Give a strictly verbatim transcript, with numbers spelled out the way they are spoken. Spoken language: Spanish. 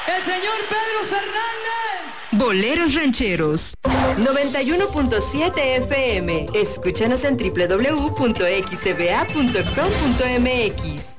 El señor Pedro Fernández. Boleros rancheros. noventa y uno punto siete F M. Escúchanos en doble u doble u doble u punto x b a punto com punto m x.